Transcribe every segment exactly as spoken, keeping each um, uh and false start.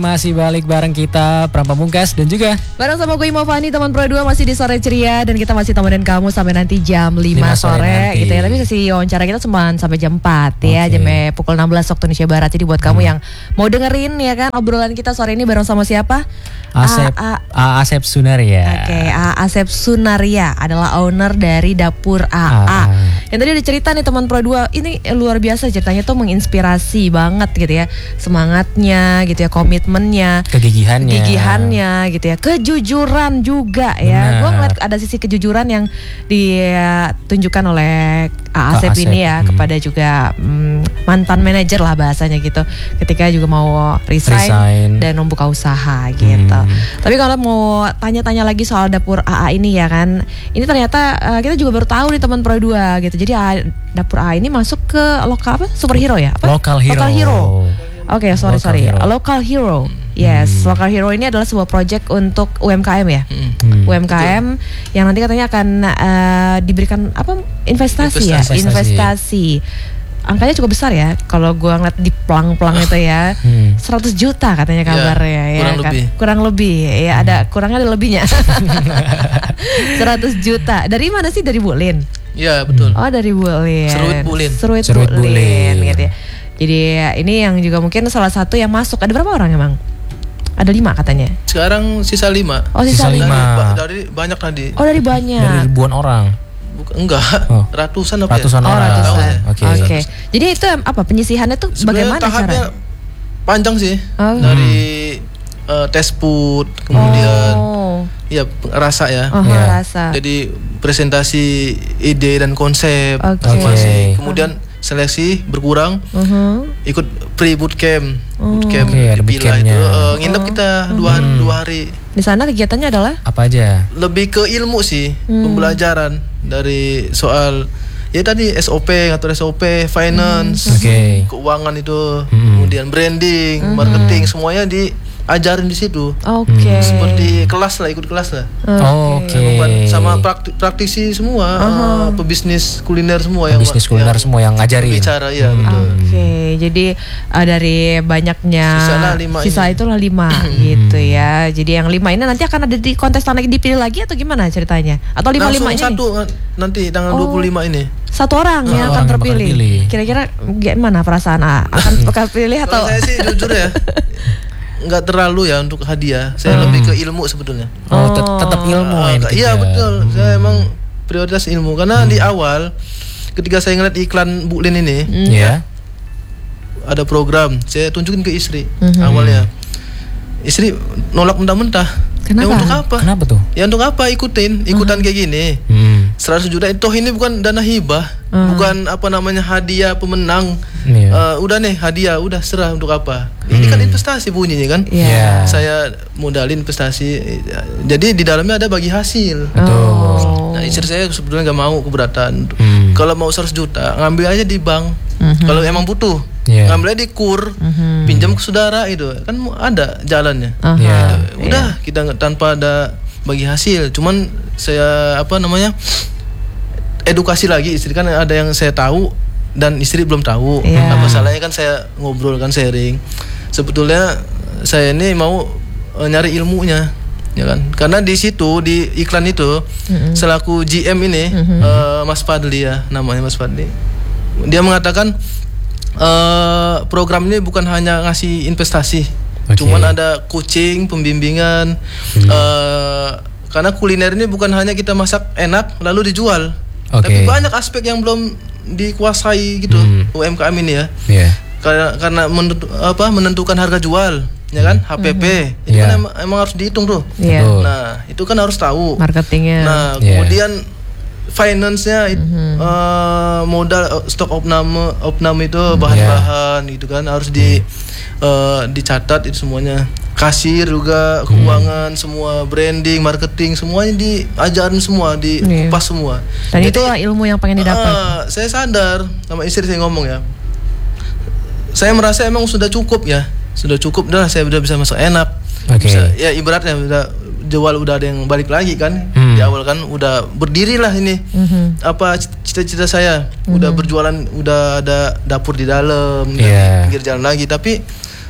Masih balik bareng kita Pram Pamungkas dan juga bareng sama gue Imo Fani, teman Pro dua masih di Sore Ceria. Dan kita masih temenin kamu sampai nanti jam lima sore gitu ya. Tapi sesi wawancara kita cuma sampai jam empat okay. ya. Jamnya pukul enam belas waktu Indonesia Barat. Jadi buat kamu hmm. yang mau dengerin ya kan obrolan kita sore ini bareng sama siapa? Asep, A, A, A Asep Sunaria. Oke, okay, A Asep Sunaria adalah owner dari Dapur A A. A. Yang tadi ada cerita nih teman Pro dua, ini luar biasa ceritanya tuh, menginspirasi banget gitu ya. Semangatnya gitu ya, komitmennya, kegigihannya, kegigihannya gitu ya, kejujuran juga ya. Gue ngeliat ada sisi kejujuran yang ditunjukkan oleh A Asep ini ya, hmm. kepada juga mm, mantan manajer lah bahasanya gitu. Ketika juga mau resign, resign. dan membuka usaha gitu. Hmm. Tapi kalau mau tanya-tanya lagi soal Dapur A A ini ya kan, ini ternyata uh, kita juga baru tahu nih teman Pro dua gitu. Jadi uh, Dapur A A ini masuk ke lokal apa? Superhero ya? Apa? Local hero. Local hero. Oke, okay, sorry local sorry. Hero. Local hero. Yes, hmm. Local Hero ini adalah sebuah project untuk U M K M ya. Hmm. U M K M betul. Yang nanti katanya akan uh, diberikan apa? Investasi, investasi ya, investasi. investasi. Angkanya cukup besar ya. Kalau gua ngeliat di pelang-pelang itu ya, hmm. seratus juta katanya kabarnya ya, kurang ya kan. Lebih. Kurang lebih. Ya hmm. ada kurangnya ada lebihnya. seratus juta. Dari mana sih? Dari Bulin? Iya, betul. Oh, dari Bulin. Seruit Bulin. Seruit, Seruit Bulin, Bulin gitu ya. Jadi ini yang juga mungkin salah satu yang masuk. Ada berapa orang emang? Ada lima katanya. Sekarang sisa lima. Oh, sisa, sisa lima. Dari, dari banyak tadi. Oh, dari banyak. Dari ribuan orang. Bukan, enggak, oh. ratusan apa ratusan ya? orang. Oh, ratusan. Oke. Okay. Okay. Jadi itu apa penyisihannya tuh sebenarnya bagaimana tahapnya cara? Panjang sih. Oh. Dari uh, tes put, kemudian oh. ya rasa ya. Oh, ya. Rasa. Jadi presentasi ide dan konsep, okay. masih kemudian seleksi berkurang, uh-huh. ikut pre bootcamp, oh. bootcamp okay, di Pila itu uh, nginep oh. kita dua hmm. dua hari. Di sana kegiatannya adalah apa aja? Lebih ke ilmu sih, hmm. pembelajaran dari soal ya tadi S O P, ngatur S O P, finance, hmm. okay. keuangan itu, hmm. kemudian branding, hmm. marketing, semuanya diajarin di situ. Oke. Okay. Seperti kelas lah, ikut kelas lah. Oke. Okay. Sama prakti- praktisi semua, uh-huh. uh, pebisnis kuliner semua yang bisnis kuliner yang semua yang ngajarin. Bicara ya. Hmm. Oke. Okay. Jadi uh, dari banyaknya sisa itulah lima gitu ya. Jadi yang lima ini nanti akan ada di kontestan lagi, dipilih lagi atau gimana ceritanya? Atau lima lima ini? Satu nanti tanggal oh. dua puluh lima ini. Satu orang oh, yang akan terpilih. Kira-kira gimana perasaan A? Akan terpilih atau? Kalau saya sih jujur ya, nggak terlalu ya untuk hadiah. Saya hmm. lebih ke ilmu sebetulnya. Oh, tet- tetap ilmu uh, ya. Iya betul. Hmm. Saya emang prioritas ilmu karena hmm. di awal ketika saya ngeliat iklan Bulin ini, hmm. ya, ada program, saya tunjukin ke istri hmm. awalnya. Istri nolak mentah-mentah. Kenapa? Ya untuk apa? Kenapa tuh? Ya untuk apa ikutin, ikutan uh-huh. kayak gini. Hmm. seratus juta itu ini bukan dana hibah, uh-huh. bukan apa namanya hadiah pemenang. Yeah. Uh, udah nih hadiah, udah serah untuk apa? Hmm. Ini kan investasi bunyinya kan? Yeah. Saya modalin investasi. Jadi di dalamnya ada bagi hasil. Oh. Nah, istri saya sebetulnya nggak mau keberatan. Hmm. Kalau mau seratus juta, ngambil aja di bank. Uh-huh. Kalau emang butuh. Yeah. Ngambilnya di kur, uh-huh. pinjam ke saudara itu kan ada jalannya. Uh-huh. Yeah. Udah yeah. kita tanpa ada bagi hasil. Cuman saya apa namanya edukasi lagi istri, kan ada yang saya tahu dan istri belum tahu. Yeah. Apa salahnya kan saya ngobrol kan, sharing. Sebetulnya saya ini mau uh, nyari ilmunya, ya kan? Karena di situ di iklan itu uh-huh. selaku G M ini uh-huh. uh, Mas Fadli ya, namanya Mas Fadli. Dia mengatakan Uh, program ini bukan hanya ngasih investasi, okay. cuman ada coaching, pembimbingan. Hmm. Uh, karena kuliner ini bukan hanya kita masak enak lalu dijual, okay. tapi banyak aspek yang belum dikuasai gitu hmm. U M K M ini ya. Yeah. Karena karena menentu, apa, menentukan harga jual, ya kan, H P P, mm-hmm. itu yeah. kan emang, emang harus dihitung tuh. Yeah. Nah itu kan harus tahu marketingnya. Nah yeah. kemudian finance-nya mm-hmm. uh, modal stok opname opname itu bahan-bahan yeah. gitu kan harus di uh, dicatat itu semuanya. Kasir juga, keuangan, hmm. semua branding, marketing, semuanya diajarin semua, dikupas yeah. semua. Dan itu ilmu yang pengen didapat. Uh, saya sadar sama istri saya ngomong ya. Saya merasa emang sudah cukup ya, sudah cukup dah, saya udah bisa masak enak. Okay. Bisa, ya ibaratnya udah jual, udah ada yang balik lagi kan. Hmm. Di awal kan udah berdiri lah ini. Hmm. Apa cita-cita saya, hmm. udah berjualan, udah ada dapur di dalam, yeah. pinggir jalan lagi. Tapi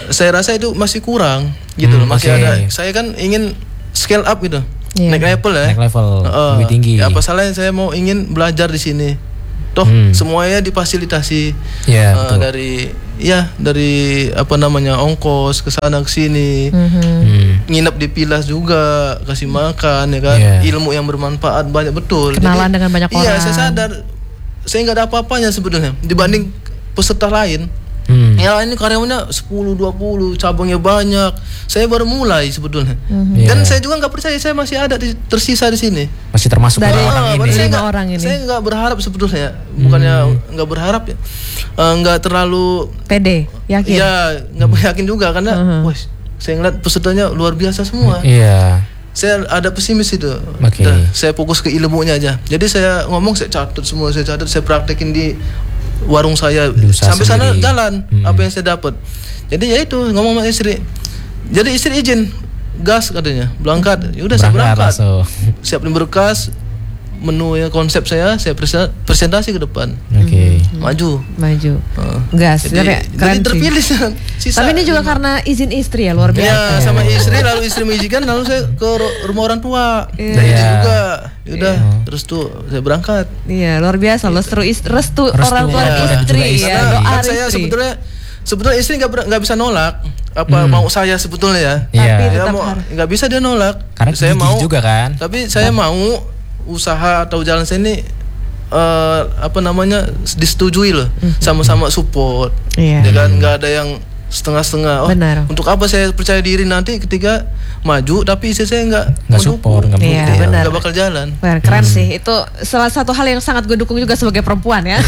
saya rasa itu masih kurang gitu Hmm, loh. Masih oke. ada. Saya kan ingin scale up gitu. Iya. Naik level ya. Naik level Uh, lebih tinggi. Ya apa salahnya saya mau ingin belajar di sini. Toh Hmm. semuanya difasilitasi. Iya, Uh, betul. dari ya dari apa namanya ongkos ke sana ke sini. Mhm. Hmm. Nginep di Pilas juga, kasih makan ya kan. Iya. Ilmu yang bermanfaat banyak betul. Kenalan dengan banyak Iya, orang. saya sadar saya nggak ada apa-apanya sebetulnya dibanding peserta lain. Hmm. Ya ini karyawannya sepuluh dua puluh, cabangnya banyak. Saya baru mulai sebetulnya. Mhm. Dan Iya. saya juga nggak percaya saya masih ada di, tersisa di sini. Masih termasuk Dari- orang Ah, ini. baru saya Lima nggak- orang ini. Saya nggak berharap sebetulnya, bukannya nggak berharap ya, Eh, nggak terlalu, Pede, yakin. ya nggak yakin juga karena, Mhm. wah, saya ngeliat pesertanya luar biasa semua. Iya. Saya ada pesimis itu. Oke. Dah, saya fokus ke ilmunya aja. Jadi saya ngomong, saya catat semua, saya catat, saya praktekin di warung saya. Diusaha Sampai sana sendiri. jalan Hmm. apa yang saya dapat. Jadi ya itu ngomong sama istri. Jadi istri izin, gas katanya, berangkat. Ya udah saya Berangkat berangkat. langsung. Siapin berkas, menu ya konsep saya, saya presen- presentasi ke depan. Oke. Maju. Maju. Uh, Gas. jadi, Tapi jadi keren sih. terpilih. Sisa Tapi ini juga karena izin istri ya, luar biasa. ya sama istri, lalu istri mengizinkan, lalu saya ke ru- rumah orang tua. Iya. Saya izin Iya. juga. Yaudah, terus tuh saya berangkat. Iya, luar biasa. Restu, ist- restu, Restu orang tua orang tua dan istri juga istri. ya, Karena doa kan saya istri. sebetulnya sebetulnya istri nggak ber- nggak bisa nolak apa mau saya sebetulnya ya. Iya. Tapi Dia tetap mau harus. nggak bisa dia nolak. Karena saya gigih mau juga kan. Tapi saya mau usaha atau jalan saya ini eh, apa namanya disetujui loh, sama-sama support. Iya. Ya kan nggak ada yang setengah-setengah. Oh, Benar. untuk apa saya percaya diri nanti ketika maju tapi istri saya nggak Nggak mendukung. support, nggak Iya, Iya, benar. nggak bakal jalan. Keren, keren sih. Itu salah satu hal yang sangat gue dukung juga sebagai perempuan ya.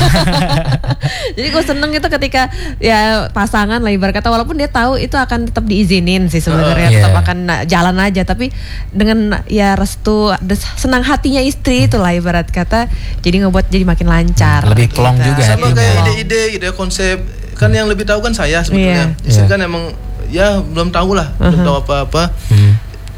Jadi gue seneng itu ketika ya pasangan lah ibarat kata, walaupun dia tahu itu akan tetap diizinin sih sebenarnya, Uh, tetap iya. akan na- jalan aja. Tapi dengan ya restu, des- senang hatinya istri itu lah ibarat kata, jadi ngebuat jadi makin lancar. Lebih plong Gitu. juga Sama hatinya. kayak ide-ide ide konsep kan yang lebih tahu kan saya sebetulnya. Iya. Istri Iya. kan emang ya belum tahu lah, belum tahu apa-apa. Hmm.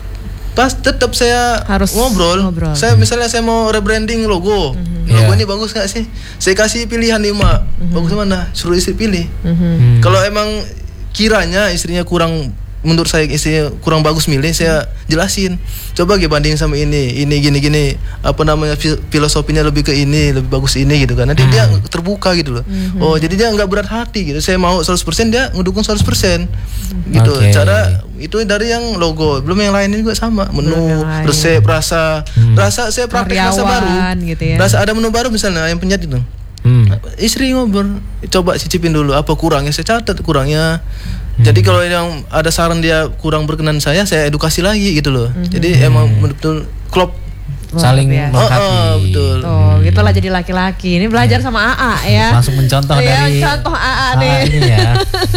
Pas tetap saya Harus ngobrol. ngobrol. Saya misalnya saya mau rebranding logo. Mhm. Logo Iya. ini bagus nggak sih? Saya kasih pilihan lima. Bagus mana? Suruh istri pilih. Mhm. Hmm. Kalau emang kiranya istrinya kurang, menurut saya istrinya kurang bagus milih, saya jelasin. Coba gue bandingin sama ini, ini gini gini. Apa namanya fil- filosofinya lebih ke ini, lebih bagus ini gitu kan. Nanti dia terbuka gitu loh. Oh, jadi dia nggak berat hati gitu. Saya mau seratus persen, dia ngedukung seratus persen. Gitu. Oke. Cara itu dari yang logo, belum yang lainnya juga sama. Belum Menu, yang lain. resep, rasa. Rasa saya praktek rasa baru. Karyawan gitu ya. Rasa ada menu baru misalnya yang penyet itu. Hmm. Istri ngobrol, coba cicipin dulu apa kurangnya, saya catat kurangnya. Jadi kalau yang ada saran dia kurang berkenan saya, saya edukasi lagi gitu loh. Jadi emang betul-betul klop. Luar Saling biasa. melengkapi. Oh, oh, betul. Tuh, gitulah jadi laki-laki. Ini belajar sama A A ya. Langsung mencontoh Iya, dari contoh A A A A nih. ini ya.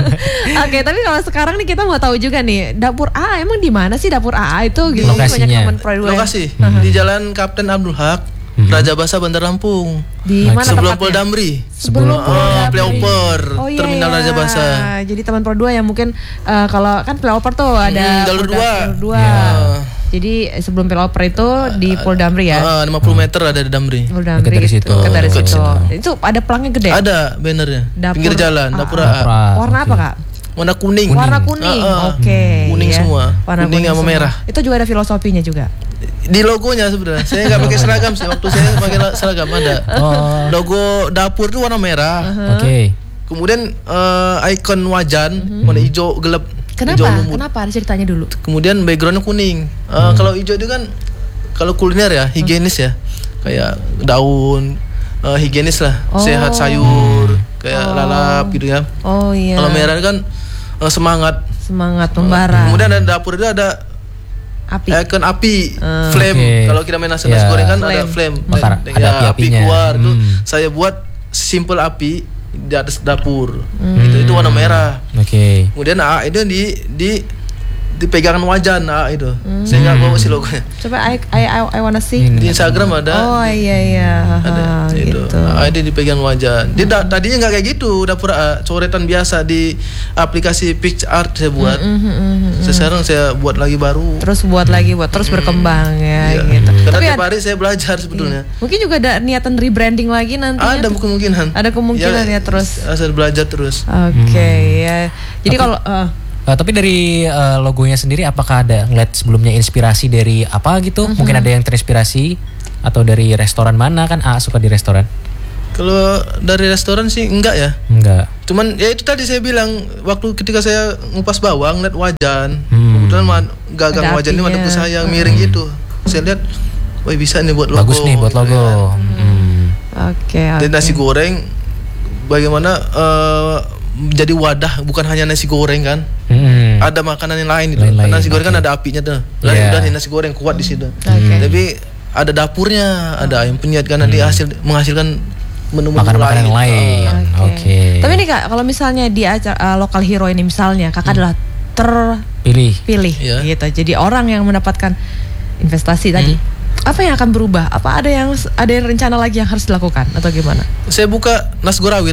Oke, tapi kalau sekarang nih kita mau tahu juga nih, dapur A A emang di mana sih dapur A A itu? Gitu Lokasinya. banyak teman produk. Lokasi di Jalan Kapten Abdul Haq, Mhm. Raja Basa, Bandar Lampung. Di mana Sebelum tempatnya? Poldamri. Sebelum Oh, Poldamri. Flyover, Oh, iya, Terminal iya. Raja Basa. Jadi teman Pro dua yang mungkin eh, kalau kan flyover tuh ada Hmm, jalur Polda- dua. jalur dua. Iya. Jadi eh, sebelum flyover itu di Poldamri ya. Ah, lima puluh meter ada di Damri. Poldamri Dekat dari gitu. situ. Dekat dari Dekat situ. situ. Itu ada pelangnya gede. Ada bannernya. Dapur Pinggir jalan, A A. dapur A A. Dapur A A. Warna apa, Oke. Kak? Warna kuning. Warna kuning. Ah, ah. Oke. Kuning ya. semua. Warna Kuning sama semua. merah. Itu juga ada filosofinya juga. Di logonya sebenarnya. Saya nggak pakai seragam sih. Waktu saya pakai la- seragam ada. Oh. Logo dapur itu warna merah. Oke. Kemudian eh, ikon wajan warna hijau gelap. Kenapa? Hijau lumut. Kenapa? Ada ceritanya dulu. Kemudian backgroundnya kuning. Eh, Kalau hijau itu kan kalau kuliner ya higienis ya. Kayak daun eh, higienis lah, Oh. sehat sayur, kayak lalap gitu ya. Oh iya. Kalau merah kan eh, semangat. Semangat membara. Kemudian ada dapur itu ada Api. ikon api, Hmm. flame. Oke. Kalau kita main nasi nasi Ya. goreng kan Flame. ada flame. Bakar, Ya, ada api api-apinya. keluar tuh. Hmm. Saya buat simple api di atas dapur. Itu itu warna merah. Oke. Kemudian A itu di di dipegangan wajan A itu. Saya nggak bawa sih logonya. Coba I I I, I wanna see. Ini. Di Instagram ada. Oh iya iya. Ada Ah, itu. gitu. A itu dipegang wajan. Dia da- tadinya nggak kayak gitu, dapur A, coretan biasa di aplikasi PictArt saya buat. Mm, mm, mm, mm. Sekarang saya buat lagi baru. Terus buat lagi buat terus berkembang ya Iya. gitu. Karena Tapi tiap ada- hari saya belajar sebetulnya. mungkin juga ada niatan rebranding lagi nantinya. Ada tuh. kemungkinan. Ada kemungkinan ya, terus. Asal belajar terus. Oke ya. Jadi Tapi- kalau eh, Uh, tapi dari uh, logonya sendiri apakah ada ngeliat sebelumnya inspirasi dari apa gitu? Mm-hmm. Mungkin ada yang terinspirasi atau dari restoran mana kan? A suka di restoran. Kalau dari restoran sih enggak ya. Enggak. Cuman ya itu tadi saya bilang waktu ketika saya ngupas bawang lihat wajan. Hmm. Kebetulan gagang wajan ini madep ke saya miring hmm. gitu. Saya lihat, wah bisa nih buat logo. Bagus nih buat logo. Ya. Hmm. Oke. Okay, okay. Dan nasi goreng bagaimana uh, jadi wadah bukan hanya nasi goreng kan, hmm. ada makanan yang lain itu. Lain-lain, nasi goreng okay. kan ada apinya tuh, dan yeah. udah nih nasi goreng kuat di situ. Okay. Tapi ada dapurnya, ada ayam penyet karena hmm. dia hasil menghasilkan menu-menu makanan yang Oke. lain. Oke. Okay. Tapi nih Kak, kalau misalnya di acara uh, Lokal Hero ini misalnya Kakak hmm. adalah terpilih, pilih, yeah. gitu. Jadi orang yang mendapatkan investasi hmm. tadi. Apa yang akan berubah? Apa ada yang ada yang rencana lagi yang harus dilakukan atau gimana? Saya buka Nasgorawit.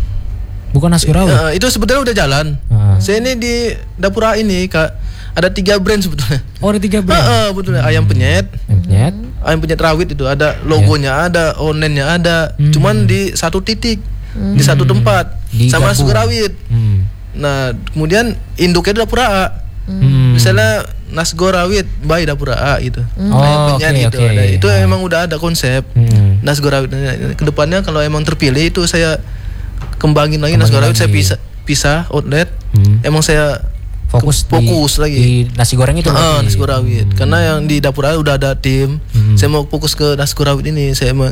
Bukan Nasgorawit. Uh, itu sebetulnya udah jalan. Uh. Saya ini di dapur A ini Kak, ada tiga brand sebetulnya. Oh ada tiga brand. Uh, uh, betul. Hmm. Ayam penyet. Ayam penyet. Ayam penyet rawit itu ada logonya, yeah. ada onennya ada. Hmm. Cuman di satu titik, hmm. di satu tempat, di sama Nasgorawit. Hmm. Nah kemudian induknya di dapur A. Hmm. Misalnya Nasgorawit by dapur A itu. Hmm. Oh, ayam penyet okay, itu. Okay. Ada. Itu oh. emang udah ada konsep. Hmm. Nasgorawit. Kedepannya kalau emang terpilih itu saya kembangin lagi Nasgorawit, saya pisah pisah outlet. Hmm. Emang saya fokus, ke, fokus di, lagi di nasi goreng itu. uh, Nasgorawit. Hmm. Karena yang di dapur A udah ada tim. Hmm. Saya mau fokus ke Nasgorawit ini. Saya mau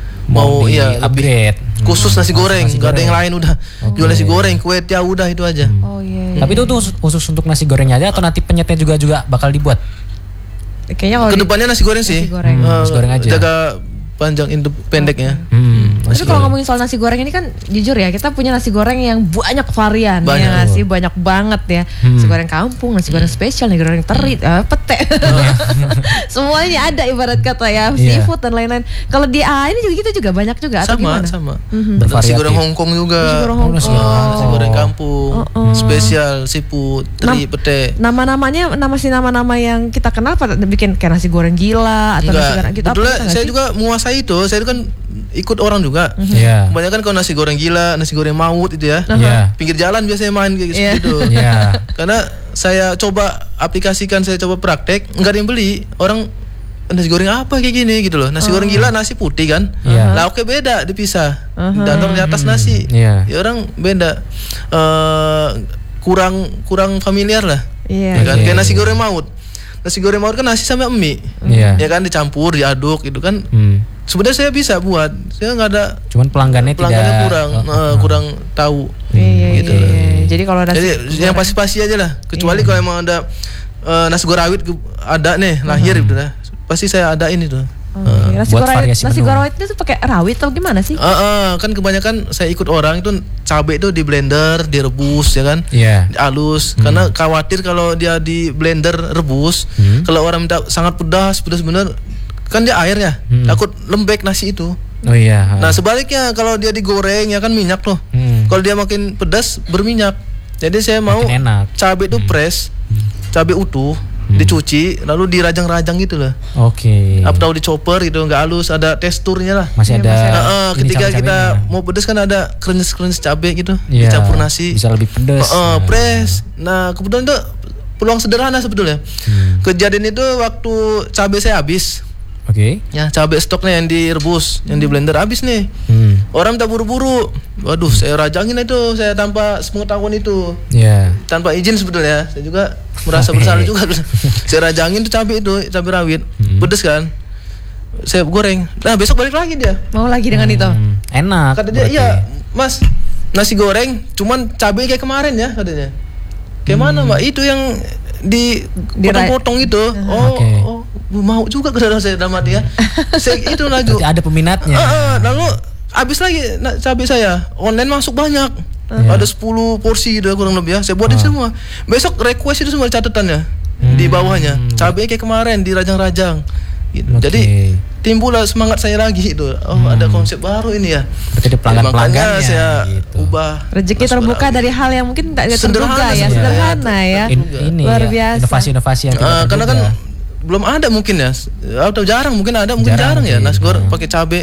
mau iya upgrade khusus nasi goreng, nggak ada yang lain udah. Okay. Jual nasi goreng, kue tiaw udah itu aja. Hmm. Oh iya. Yeah. Tapi itu tuh khusus untuk nasi gorengnya aja atau nanti penyetnya juga juga bakal dibuat? Kayaknya kalau kedepannya nasi goreng sih. Nasi goreng, hmm, uh, nasi goreng aja. Jaga panjang induk pendeknya. Hmm, Tapi kalau ngomongin soal nasi goreng ini kan jujur ya, kita punya nasi goreng yang banyak varian, banyak. ya nasi banyak banget ya. Hmm. Nasi goreng kampung, nasi goreng spesial, nasi goreng teri, hmm. uh, pete. Semuanya ada ibarat kata ya, yeah. seafood dan lain-lain. Kalau di A ini juga gitu juga banyak juga atau sama, gimana? Sama, mm-hmm. sama. Nasi goreng Hongkong juga. Nasi goreng Hongkong. Oh. Nasi goreng kampung, oh, oh. spesial, seafood, teri, Nam- pete. Nama-namanya nama sih nama-nama yang kita kenal pada bikin kayak nasi goreng gila atau Enggak. nasi goreng gitu. Betulnya saya juga menguasai itu. Saya itu kan ikut orang juga. Mm-hmm. Yeah. Kebanyakan kalau nasi goreng gila, nasi goreng maut itu ya. Uh-huh. Yeah. Pinggir jalan biasanya main kayak yeah. gitu. Yeah. Karena saya coba aplikasikan, saya coba praktek, enggak ada yang beli. Orang nasi goreng apa kayak gini gitu loh. Nasi uh-huh. goreng gila nasi putih kan. Yeah. Lauknya beda, dipisah. Uh-huh. Dan di atas nasi. Yeah. Ya orang beda. Uh, kurang kurang familiar lah. Yeah. Ya kan yeah. kayak nasi goreng maut. Nasi goreng maut kan nasi sama mie. Yeah. Ya kan dicampur, diaduk gitu kan. Hmm. Sebenarnya saya bisa buat, saya nggak ada. Cuman pelanggannya, pelanggannya tidak kurang, oh, uh, oh. kurang tahu. Iya, gitu. iya, iya. Jadi kalau nasi Jadi yang pasti-pasti aja lah. Kecuali iya. kalau emang ada uh, nasi gorawit ada nih lahir uh-huh. gitu lah. Pasti saya adain itu. Oh, uh, nasi gorawit, nasi gorawit itu pakai rawit atau gimana sih? Uh, uh, kan kebanyakan saya ikut orang itu cabai itu di blender, direbus ya kan, yeah. dihalus. Hmm. Karena khawatir kalau dia di blender rebus, hmm. kalau orang minta sangat pedas, pedas bener, kan dia air ya, hmm. takut lembek nasi itu. Oh iya. Nah sebaliknya kalau dia digoreng ya kan minyak loh. Hmm. Kalau dia makin pedas berminyak. Jadi saya mau cabai itu hmm. fresh, hmm. cabai utuh. Hmm. Dicuci lalu dirajang-rajang gitu lah. Oke. Okay. Atau dichopper gitu, nggak halus, ada teksturnya lah. Masih ada. Nah, uh, ketika kita mau pedas kan ada krenyes-krenyes cabai gitu, yeah. dicampur nasi. Bisa lebih pedas. Uh, uh, fresh. Nah kebetulan itu peluang sederhana sebetulnya. Hmm. Kejadian itu waktu cabai saya habis. Oke. Okay. Ya cabai stoknya yang direbus, yang di blender habis nih. Hmm. Orang minta buru-buru. Waduh, hmm. saya rajangin itu, saya tanpa sepengetahuan itu. Yeah. Tanpa izin sebetulnya. Saya juga merasa bersalah juga. Saya rajangin tuh cabai itu, cabai rawit. Hmm. Pedes kan? Saya goreng. Nah, besok balik lagi dia. Mau lagi dengan hmm. itu. Enak. Kata dia, "Iya, Mas, nasi goreng cuman cabai kayak kemarin ya," katanya. Kayak hmm. mana, Mbak? Itu yang di potong-potong itu. Oh, okay. oh, mau juga ke saya dalam hati ya. Saya itu lagi. Ada peminatnya. Uh, uh, lalu habis lagi nah, cabai saya. Online masuk banyak. Uh. Ada sepuluh porsi udah kurang lebih ya. Saya buatin uh. semua. Besok request itu semua catatannya hmm. di bawahnya. Cabai kayak kemarin dirajang-rajang. Gitu. Okay. Jadi timbullah semangat saya lagi itu. Oh, hmm. ada konsep baru ini ya. Berarti pelanggan-pelanggannya saya gitu. Ubah. Rezeki terbuka dari hal yang mungkin tidak terduga ya, sederhana ya. In, ini luar biasa. Inovasi-inovasi yang uh, karena kan belum ada mungkin ya. Atau jarang mungkin ada, mungkin jarang, jarang ya. Nasi goreng pakai cabai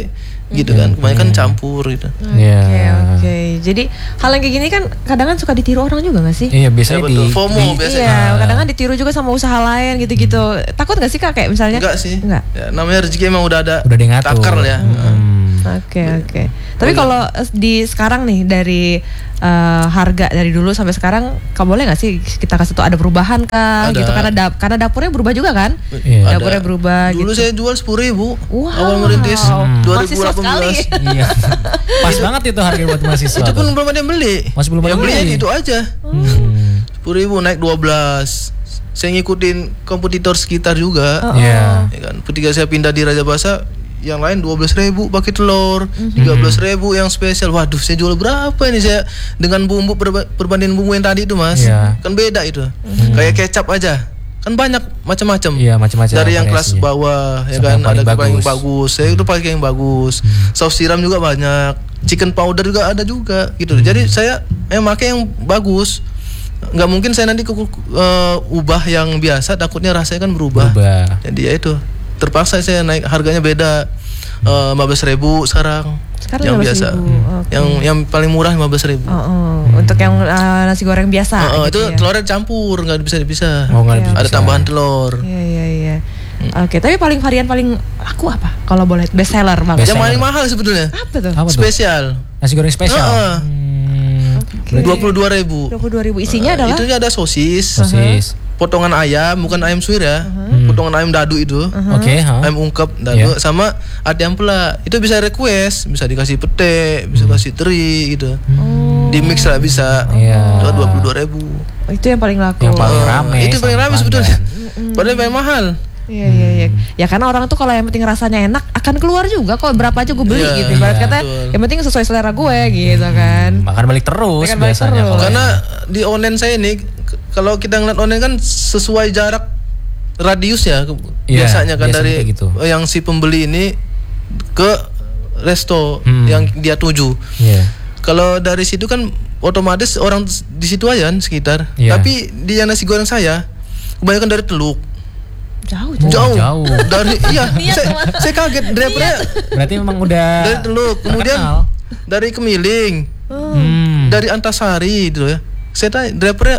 gitu kan. Kebanyakan campur gitu. Oke Iya. oke. Jadi hal yang kayak gini kan kadang suka ditiru orang juga gak sih? Iya biasanya Ya, di, betul. FOMO di- biasanya. Iya, kadang kan ditiru juga sama usaha lain gitu-gitu. Takut gak sih Kak kayak misalnya? Enggak sih. Enggak. Ya, namanya rezeki emang udah ada udah di ngatur. takar ya. Hmm. Oke oke. Tapi kalau eh, di sekarang nih dari eh, harga dari dulu sampai sekarang, kamu boleh nggak sih kita kasih tahu ada perubahan kah? Ada. Gitu karena da- karena dapurnya berubah juga kan? Iya. Ada. Dapurnya berubah. Dulu gitu. saya jual sepuluh ribu Wow. awal merintis Hmm. dua ribu Mahasiswa delapan sekali. belas. Iya. Pas banget itu harga buat mahasiswa. Itu pun tuh. belum ada yang beli. Masih belum ada yang yang beli. beli. Itu aja. Hmm. sepuluh ribu naik dua belas. Saya ngikutin kompetitor sekitar juga. Iya. Ya kan. Ketika saya pindah di Raja Basa, yang lain dua belas ribu pakai telur, tiga belas ribu yang spesial. Waduh, saya jual berapa ini saya dengan bumbu perba- perbandingan bumbu yang tadi itu, Mas. Iya. Kan beda itu. Kayak kecap aja. Kan banyak macam-macam. Iya, macam-macam Dari yang kelas variasinya. bawah ya Sampai kan, yang paling ada yang paling bagus. bagus. Saya itu pakai yang bagus. Saus tiram juga banyak. Chicken powder juga ada juga gitu. Jadi saya yang pakai yang bagus. Nggak mungkin saya nanti ke, uh, ubah yang biasa, takutnya rasanya kan berubah. Berubah. Jadi ya itu terpaksa saya naik harganya beda. Uh, lima belas ribu sekarang. Sekarang yang lima belas biasa. ribu, oke. Yang yang paling murah lima belas ribu. Oh, oh. Untuk yang eh, nasi goreng biasa. Uh, uh, gitu itu ya. telurnya campur, nggak bisa dipisah. Oh, nggak Oke, bisa. Ada tambahan telur. Iya iya iya. Oke, tapi paling varian paling laku apa? Kalau boleh best seller bang. Best Yang seller. paling mahal sebetulnya. Apa tuh? Apa tuh? Spesial. Nasi goreng spesial. Heeh. Hmm. Dua puluh dua ribu. Dua puluh dua ribu isinya adalah. Itu ada sosis, Sosis. potongan ayam, bukan ayam suwir ya, potongan ayam dadu itu, Oke, ha. ayam ungkep dadu, sama ada yang pela. Itu bisa request, bisa dikasih pete, bisa kasih teri gitu, di mix lah bisa. Iya. Itu dua puluh dua ribu. Itu yang paling laku. Yang paling Eh, rame. itu paling sama rame pelanggan. sebetulnya. Padahal paling mahal. Iya iya iya. Ya karena orang tuh kalau yang penting rasanya enak akan keluar juga kok berapa aja gue beli Iya, gitu. Ibarat iya, kata betul. yang penting sesuai selera gue gitu kan. Makan balik terus Makan balik biasanya terus. kalau Karena di online saya ini, k- kalau kita ngeliat online kan sesuai jarak radius ya ke- Iya, biasanya kan biasanya dari kayak gitu. yang si pembeli ini ke resto Hmm. yang dia tuju. Iya. Kalau dari situ kan otomatis orang di situ aja kan sekitar. Iya. Tapi di yang nasi goreng saya kebanyakan dari Teluk. Jauh Oh, jauh. Jauh. jauh. Dari iya, Niat saya, tuh, saya kaget drivernya Berarti memang udah dari Teluk, kemudian terkenal. dari Kemiling, Hmm. dari Antasari gitu ya. Saya tanya drivernya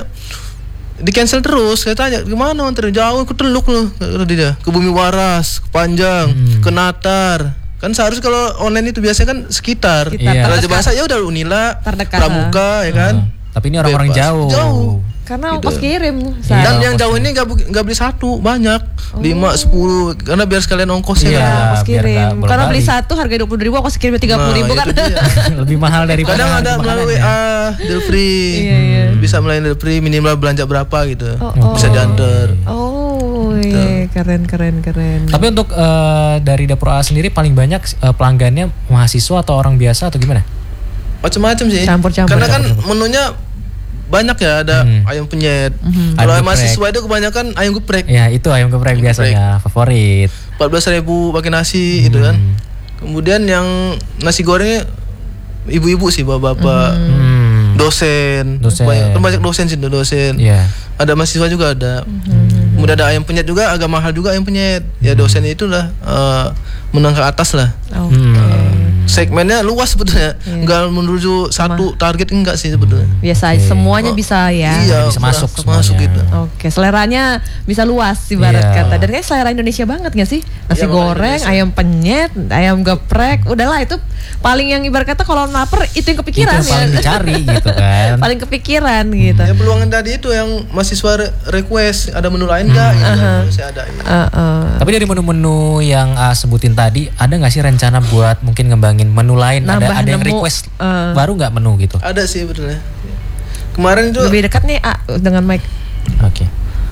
di cancel terus. Saya tanya gimana antar jauh ke Teluk loh, kata dia, ke Bumi Waras, ke Panjang, Hmm. ke Natar. Kan seharusnya kalau online itu biasanya kan sekitar. Sekitar, Iya. Raja Basa ya udah Unila, Terdekat. Pramuka ya kan. Hmm. Tapi ini orang-orang Bebas. jauh. Jauh. Karena Gitu. ongkos kirim. Iya. Dan Say. yang jauh ini nggak bu- nggak beli satu, banyak, lima, sepuluh, karena biar sekalian ongkosnya. Iya. kan. ongkos biar nggak kirim. bolak-balik. Karena beli satu harga dua puluh ribu, ongkos kirim tiga puluh ribu Nah, kan. itu dia. Lebih mahal daripada Kadang ada makanannya. melalui W A, deal free, Iya, iya. bisa melalui deal free, minimal belanja berapa gitu, Oh, oh. bisa diantar. Oh, iya, keren keren keren. Tapi untuk eh, dari Dapur A sendiri paling banyak eh, pelanggannya mahasiswa atau orang biasa atau gimana? Macam-macam sih. Campur-campur. Karena kan menunya banyak ya, ada Hmm. ayam penyet. Mhm. Kalau Ayam ayam geprek. mahasiswa itu kebanyakan ayam geprek. Ya itu ayam geprek Ayam biasanya favorit. empat belas ribu pakai nasi gitu kan. Hmm. Kemudian yang nasi gorengnya ibu-ibu sih, bapak-bapak, Hmm. dosen. Dosen. Banyak, kan banyak dosen sih, dosen. Iya. Ada mahasiswa juga ada. Mhm. Kemudian ada ayam penyet juga, agak mahal juga ayam penyet. Ya dosen itulah eh, menengah atas lah. Oke. Hmm. Segmennya luas sebetulnya, Iya. nggak menuju satu target enggak sih sebetulnya. Biasa aja, semuanya bisa ya. Iya, bisa masuk masuk semuanya. gitu. Oke, seleranya bisa luas ibarat Iya. kata. Dan kayak selera Indonesia banget gak sih? Nasi Iya, makanya goreng, Indonesia. ayam penyet, ayam geprek, udahlah itu paling yang ibarat kata kalau lapar itu yang Itu kepikiran yang paling ya. dicari gitu kan. Paling kepikiran gitu. Ya peluang tadi itu yang mahasiswa re- request ada menu lain nggak? Hmm. Gitu kan. Uh-huh. Saya ada. Heeh. Tapi dari menu-menu yang A sebutin tadi, ada nggak sih rencana buat mungkin ngembangin menu lain? Ada, Nambah ada yang nemu, request eh. baru nggak menu gitu? Ada sih betulnya. Kemarin itu Lebih dekat nih ah, dengan mic. Oke.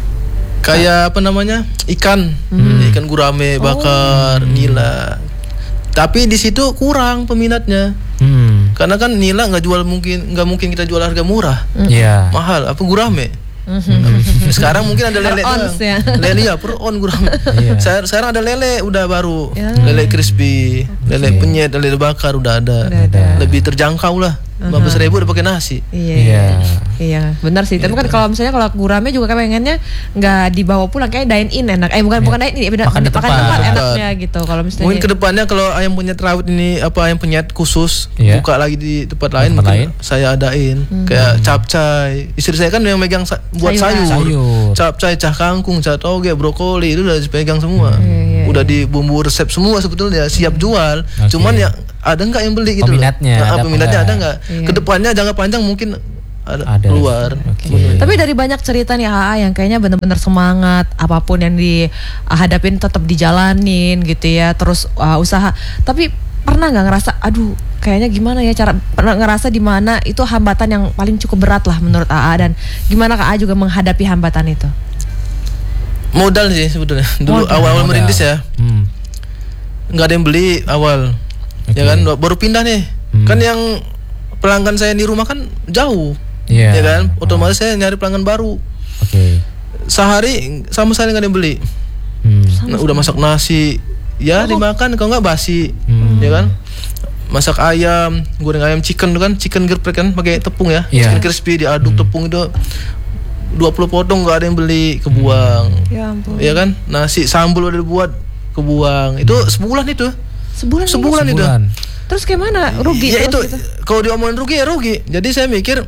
kayak apa namanya ikan, Hmm. ikan gurame bakar, nila. Tapi di situ kurang peminatnya. Hmm. Karena kan nila nggak jual mungkin nggak mungkin kita jual harga murah, Iya. mahal. Apa gurame? Mhm. Sekarang mungkin ada lele Per ons doang. ya. Lele ya per on gurame. Iya. Saya- Sekarang ada lele udah baru. Ya. Lele crispy, lele penyet, lele bakar udah ada. Udah ada. Lebih terjangkau lah. lima belas ribu udah pakai nasi. Iya, iya, iya, benar sih. Tapi kan kalau misalnya kalau gurame juga kan pengennya nggak dibawa pulang, kayak dine in enak. Eh bukan, bukan dine in, makan di tempat, tempat enaknya gitu. Kalau misalnya mungkin kedepannya kalau ayam penyet rawit ini apa ayam penyet khusus yeah. buka lagi di tempat lain, tempat mungkin lain. saya adain hmm. kayak capcay. Istri saya kan yang megang sa- buat sayur, sayur. capcay, cah kangkung, cah toge, brokoli itu udah dipegang semua. Hmm. Yeah, yeah, udah di bumbu resep semua sebetulnya siap jual. Okay. Cuman ya ada nggak yang beli gitu? Peminatnya, nah, ada peminatnya ada nggak? Iya. Kedepannya jangka panjang mungkin ada, ada. keluar. Okay. Tapi dari banyak cerita nih A A yang kayaknya benar-benar semangat, apapun yang dihadapin tetap dijalanin gitu ya, terus uh, usaha. Tapi pernah nggak ngerasa, aduh, kayaknya gimana ya cara, pernah ngerasa di mana itu hambatan yang paling cukup berat lah menurut A A, dan gimana Kak A juga menghadapi hambatan itu? Modal sih sebetulnya. Dulu Modal. awal-awal Modal. merintis ya, Hmm. nggak ada yang beli awal. Okay. Ya kan baru pindah nih. Hmm. Kan yang pelanggan saya di rumah kan jauh. Yeah. Ya kan? Otomatis saya nyari pelanggan baru. Oke. Okay. Sehari sama sekali nggak ada yang beli. Hmm. Nah, udah masak nasi, ya Oh. dimakan kalau nggak basi. Hmm. Ya kan? Masak ayam, goreng ayam chicken tuh kan, chicken geprek kan pakai tepung ya. Yeah. Chicken crispy diaduk Hmm. tepung itu dua puluh potong nggak ada yang beli, kebuang. Ya ampun. Ya kan? Nasi sambal udah dibuat, kebuang. Itu sebulan itu. Sebulan, Sebulan itu. Sebulan. Terus gimana? Rugi Ya terus itu gitu? kalau diomongin rugi ya rugi. Jadi saya mikir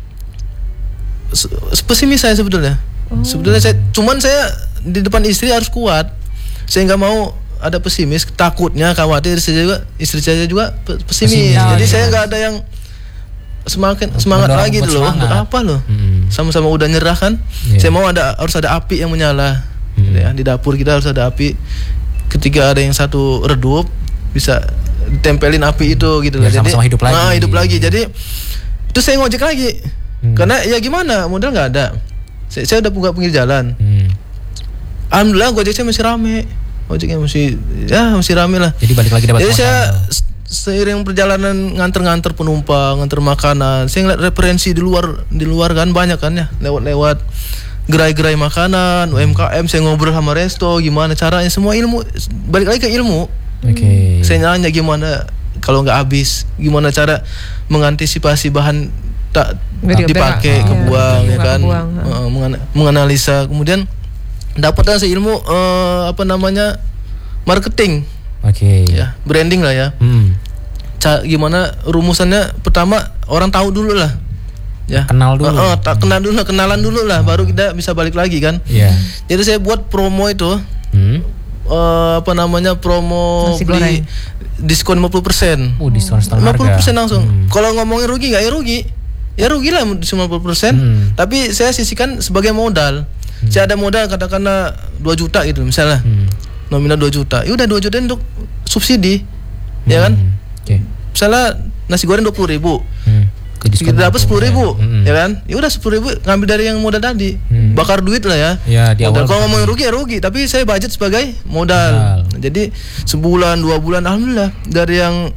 se- pesimis saya sebetulnya. Oh. Sebetulnya saya cuman saya di depan istri harus kuat. Saya nggak mau ada pesimis, takutnya khawatir istri saya juga istri saya juga pe- pesimis. Pesimis. Jadi Oh, saya iya. nggak ada yang semangat semangat Mendorong lagi buat dulu. semangat. Untuk apa loh? Hmm. Sama-sama udah nyerah kan. Iya. Saya mau ada harus ada api yang menyala. Hmm. Ya, di dapur kita harus ada api. Ketika ada yang satu redup bisa ditempelin api itu gitu loh. Biar Jadi sama-sama hidup lagi. Nah, hidup lagi. Jadi itu saya ngojek lagi. Hmm. Karena ya gimana, modal nggak ada. Saya, saya udah buka pinggir jalan. Hmm. Alhamdulillah gojek saya masih rame. Gojeknya masih ya masih rame lah. Jadi balik lagi dapat Jadi modal. saya se- seiring perjalanan nganter-nganter penumpang, nganter makanan, saya ngeliat referensi di luar di luar kan banyak kan ya, lewat-lewat gerai-gerai makanan, U M K M, saya ngobrol sama resto, gimana caranya, semua ilmu, balik lagi ke ilmu. Oke. Okay. Saya nanya gimana kalau nggak habis, gimana cara mengantisipasi bahan tak Nggak dipakai, dipakai. kebuang Iya, ya kan, kebuang. Eh, mengan- menganalisa, kemudian dapatlah saya ilmu eh, apa namanya marketing, Oke. Okay. ya branding lah ya. Hmm. Ca- gimana rumusannya, pertama orang tahu dulu lah, ya Kenal dulu. Eh, eh, tak kenal dulu, kenalan dulu lah, baru kita bisa balik lagi kan. Iya. Jadi saya buat promo itu, Hmm. eh, apa namanya promo Nasi beli goreng. diskon lima puluh persen. Oh, diskon setengah lima puluh persen harga. langsung. Hmm. Kalau ngomongin rugi nggak ya rugi, ya rugi lah lima puluh persen. Hmm. Tapi saya sisihkan sebagai modal. Hmm. Saya ada modal katakanlah dua juta gitu misalnya, Hmm. nominal dua juta. Ya udah dua juta untuk subsidi, ya kan? Hmm. Oke. Misalnya nasi goreng dua puluh ribu, Hmm. Ke diskon kita dapat sepuluh ribu, Hmm. ya kan? Ya udah sepuluh ribu ngambil dari yang modal tadi, Hmm. bakar duit lah ya. Ya, di Modal. awal Kalau bakar ngomongin duit. rugi ya rugi, tapi saya budget sebagai modal. Modal. Jadi sebulan dua bulan, alhamdulillah dari yang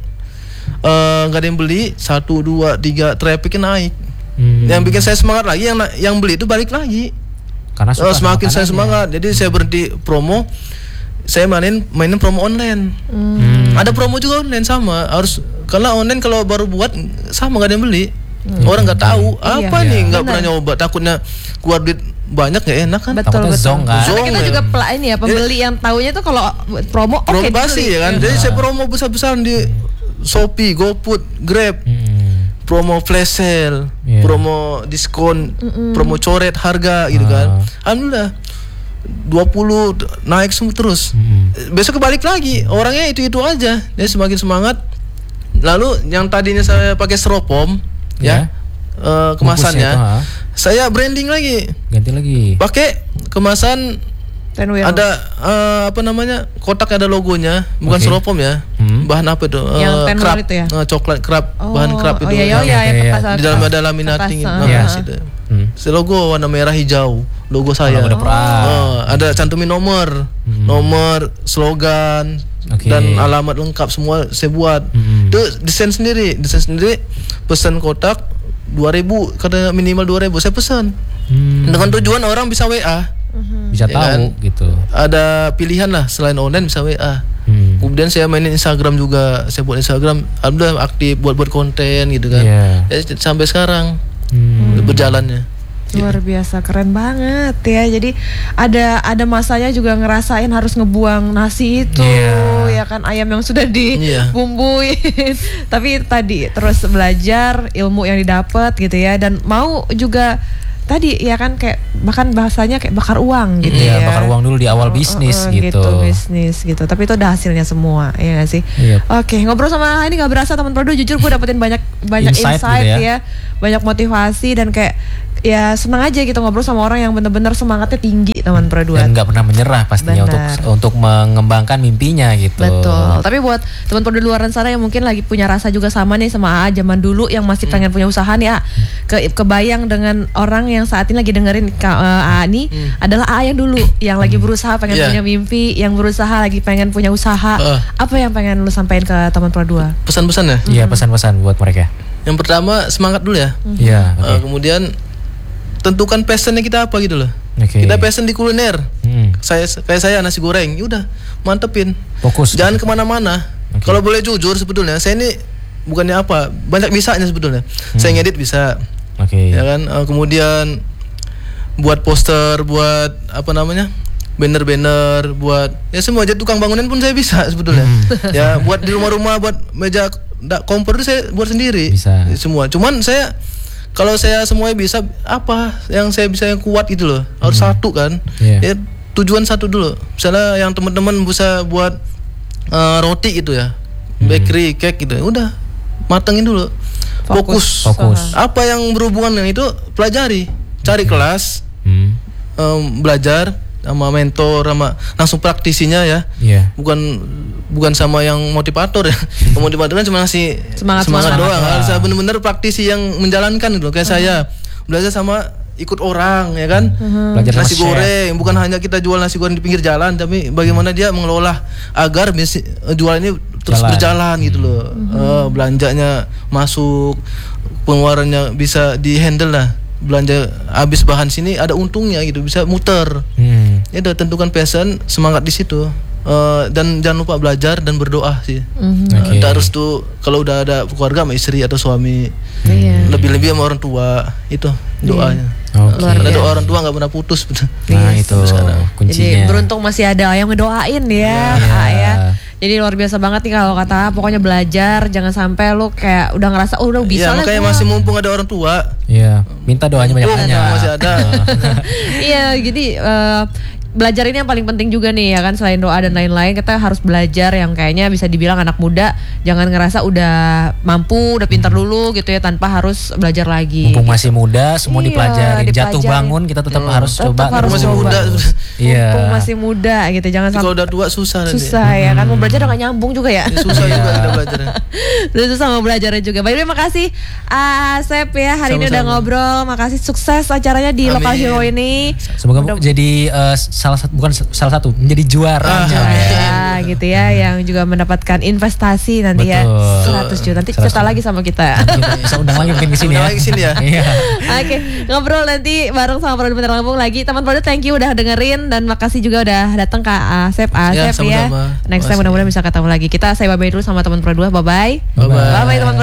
eh, nggak ada yang beli, satu dua tiga trafficnya naik. Hmm. Yang bikin saya semangat lagi, yang na- yang beli itu balik lagi. Karena suka Eh, semakin sama saya makanannya. semangat, jadi saya berhenti promo. Saya mainin mainin promo online. Hmm. Ada promo juga online sama, harus karena online kalau baru buat sama nggak ada yang beli. Orang nggak tahu Iya. apa Iya. nih, nggak Benar. pernah nyoba, takutnya keluar duit banyak nggak enak kan. Betul Takutnya betul. zong kan? Karena kita Zong, juga ya. pela ini ya pembeli yang taunya tuh kalau promo oke Promo dibeli. pasti ya kan. Jadi saya promo besar-besaran di Shopee, GoFood, Grab, Hmm. promo flash sale, Iya. promo diskon, promo coret harga gitu kan. Ah. Alhamdulillah dua puluh naik semua terus. Hmm. Besok kebalik lagi, orangnya itu-itu aja. Dia semakin semangat. Lalu yang tadinya saya pakai styrofoam ya, eh, kemasannya, Bungkusnya itu, ha? saya branding lagi. Ganti lagi. Pakai kemasan Tenwil. ada eh, apa namanya, kotak ada logonya, bukan Oke. styrofoam ya. Hmm. Bahan apa itu? Eh, Yang tenwil krab. itu ya? Eh, coklat krab, Oh, bahan krab oh itu. iya, iya, yang iya, yang Iya, kertas- di dalam ada kertas, laminating, ah. Iya. bagus itu. Hmm. Si logo warna merah hijau, logo saya. logo dapur A. Oh, ada cantumin nomor, Hmm. nomor, slogan, Oke. dan alamat lengkap semua saya buat. Hmm. Itu desain sendiri, desain sendiri. Pesan kotak dua ribu, kata minimal dua ribu, saya pesan. Hmm. Dengan tujuan orang bisa W A. Bisa Ya tahu kan? gitu. Ada pilihan lah selain online bisa W A. Hmm. Aku Kemudian saya mainin Instagram juga, saya buat Instagram, alhamdulillah aktif buat buat konten gitu kan. Yeah. Ya, sampai sekarang Hmm. berjalannya. Luar biasa, keren banget ya. Jadi ada ada masanya juga ngerasain harus ngebuang nasi itu, Iya. ya kan, ayam yang sudah Iya. dibumbuin. Tapi tadi terus belajar ilmu yang didapat gitu ya, dan mau juga tadi ya kan, kayak bahkan bahasanya kayak bakar uang gitu Iya, ya. bakar uang dulu di awal Oh, bisnis oh, oh, gitu. bisnis gitu. Tapi itu udah hasilnya semua, ya gak sih? Iya. Oke, ngobrol sama ini nggak berasa teman Produ, jujur gue dapetin banyak banyak Insight insight, gitu ya. ya. Banyak motivasi, dan kayak ya senang aja gitu ngobrol sama orang yang bener-bener semangatnya tinggi teman Produ. Dan nggak pernah menyerah pastinya untuk Benar. untuk mengembangkan mimpinya gitu. Betul. Tapi buat teman Produ luar sana yang mungkin lagi punya rasa juga sama nih sama A A zaman dulu yang masih Hmm. pengen punya usaha nih, A. Ke, kebayang dengan orang yang saat ini lagi dengerin Ka- uh, A A nih adalah A A yang dulu yang lagi berusaha pengen Iya. punya mimpi, yang berusaha lagi pengen punya usaha. Uh. Apa yang pengen lu sampaikan ke teman Produ? Pesan-pesan ya. Iya, pesan-pesan buat mereka. Yang pertama semangat dulu ya. Iya, oke. Uh, kemudian tentukan passionnya kita apa gitu loh. Oke. Kita passion di kuliner. Hmm. Saya kayak saya nasi goreng, yaudah mantepin. Fokus. Jangan kemana-mana. Oke. Kalau boleh jujur sebetulnya saya ini bukannya apa, banyak bisanya sebetulnya. Saya ngedit bisa, Oke. ya kan. Uh, kemudian buat poster, buat apa namanya, banner-banner, buat ya semua, jadi tukang bangunan pun saya bisa sebetulnya. Ya buat di rumah-rumah, buat meja da- kompor itu saya buat sendiri. Bisa. Semua. Cuman saya kalau saya semuanya bisa, apa yang saya bisa yang kuat gitu loh. Harus satu kan. Iya. Ya tujuan satu dulu. Misalnya yang teman-teman bisa buat uh, roti gitu ya, bakery, cake gitu. Udah matengin dulu. Fokus. Fokus. Apa yang berhubungan dengan itu pelajari, cari kelas, Hmm. em, belajar sama mentor, sama langsung praktisinya ya. Iya. Bukan bukan sama yang motivator ya. Yang motivator kan cuma ngasih Semangat- semangat, semangat. doang. Ah. Harus bener-bener praktisi yang menjalankan gitu. Kayak saya belajar sama ikut orang ya kan. Belajar sama Nasi chef. goreng, bukan hanya kita jual nasi goreng di pinggir jalan, tapi bagaimana dia mengelola agar bisnis jual ini terus Jalan. berjalan gitu loh. Eh, belanjanya masuk, pengeluarannya bisa dihandle lah. Belanja habis bahan sini ada untungnya gitu, bisa muter. Hmm. Ya udah, tentukan passion, semangat di situ. Eh, dan jangan lupa belajar dan berdoa sih. Oke. Kita harus tuh kalau udah ada keluarga sama istri atau suami, Iya. lebih-lebih sama orang tua, itu doanya. Oke. Luar Karena biasa. doa orang tua nggak pernah putus. betul. Nah, Yes. itu kuncinya. Jadi beruntung masih ada yang ngedoain ya, Iya. A, ya. Jadi luar biasa banget nih kalau kata A, pokoknya belajar, jangan sampai lu kayak udah ngerasa oh udah bisa Iya, lah makanya gua. masih mumpung ada orang tua. Iya, minta doanya Mumpung banyak-banyak. masih ada. Iya, jadi eh, belajar ini yang paling penting juga nih ya kan, selain doa dan lain-lain kita harus belajar yang kayaknya bisa dibilang anak muda jangan ngerasa udah mampu, udah pintar dulu gitu ya tanpa harus belajar lagi. Mumpung masih muda, semua Iya, dipelajarin. Jatuh dipelajarin. bangun kita tetap harus Tetap coba. harus masih coba. muda. Iya. Mumpung masih muda gitu, jangan Tapi sampai kalau udah tua susah nanti. susah ya kan, mau belajar udah gak nyambung juga ya. Ya, susah juga kita belajarnya. Udah susah mau belajarnya juga. Baik, terima kasih Asep ya, hari ini udah Sama-sama. ngobrol. Makasih, sukses acaranya di Amin. Local Hero ini. Semoga jadi eh, salah satu, bukan salah satu, menjadi juara. Ah, Ya, gitu ya, yang juga mendapatkan investasi nanti ya Betul. seratus juta. Nanti seratus cerita juta. lagi sama kita. Kita bisa undang lagi mungkin ke sini Undang ya. lagi ke sini ya. Iya. Oke, ngobrol nanti bareng sama Produk Bentar Lampung lagi. Teman Produk, thank you udah dengerin dan makasih juga udah datang ke Asep Asep ya. sama-sama. Next time Makasih. mudah-mudahan bisa ketemu lagi. Kita saya bye-bye dulu sama teman Produk. Bye-bye. Bye-bye. Bye-bye teman Produk.